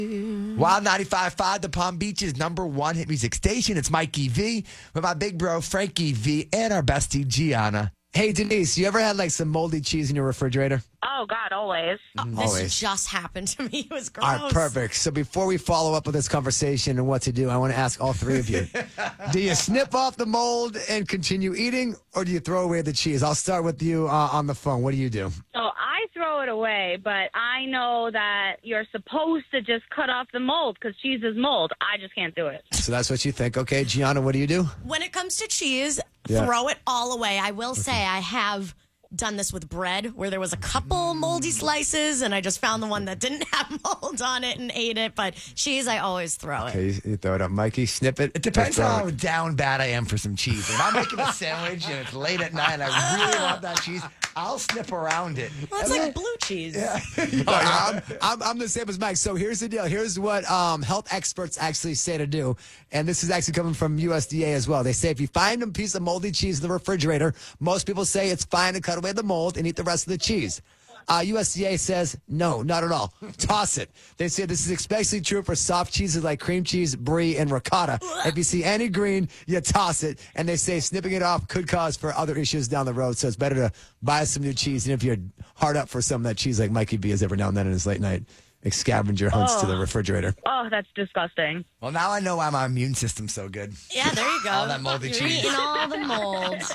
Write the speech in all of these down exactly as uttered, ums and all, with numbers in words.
Wild ninety-five point five, the Palm Beach's number one hit music station. It's Mikey V with my big bro, Frankie V, and our bestie, Gianna. Hey, Denise, you ever had like some moldy cheese in your refrigerator? Oh, God, always. Oh, this Always. just happened to me. It was gross. All right, perfect. So before we follow up with this conversation and what to do, I want to ask all three of you. Do you snip off the mold and continue eating, or do you throw away the cheese? I'll start with you uh, on the phone. What do you do? So I throw it away, but I know that you're supposed to just cut off the mold because cheese is mold. I just can't do it. So that's what you think. Okay, Gianna, what do you do? When it comes to cheese, Yeah. throw it all away. I will say I have done this with bread where there was a couple moldy slices and I just found the one that didn't have mold on it and ate it. But cheese, I always throw it. Okay, you, you throw it up. Mikey, snip it. It depends Or throw how it. down bad I am for some cheese. If I'm making a sandwich and it's late at night and I really want that cheese, I'll snip around it. Well, it's like blue cheese. Oh, I'm, I'm, I'm the same as Mike. So here's the deal. Here's what um, health experts actually say to do. And this is actually coming from U S D A as well. They say if you find a piece of moldy cheese in the refrigerator, most people say it's fine to cut away the mold and eat the rest of the cheese. Uh, U S D A says, no, not at all. Toss it. They say this is especially true for soft cheeses like cream cheese, brie, and ricotta. If you see any green, you toss it. And they say snipping it off could cause for other issues down the road. So it's better to buy some new cheese. And if you're hard up for some of that cheese like Mikey B is every now and then in his late night, scavenger hunts to the refrigerator. Oh, that's disgusting. Well, now I know why my immune system's so good. Yeah, there you go. All that moldy You're cheese. eating all the molds.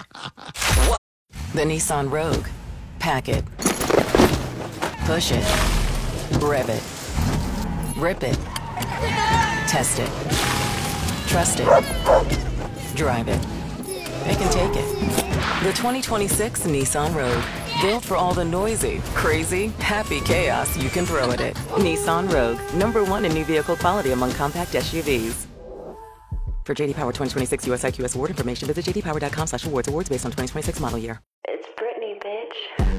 The Nissan Rogue. Pack it. Push it. Rev it. Rip it. Test it. Trust it. Drive it. It can take it. The twenty twenty-six Nissan Rogue. Built for all the noisy, crazy, happy chaos you can throw at it. Nissan Rogue. Number one in new vehicle quality among compact S U Vs. For J D Power twenty twenty-six U S I Q S award information, visit j d power dot com slash awards. Awards based on twenty twenty-six model year.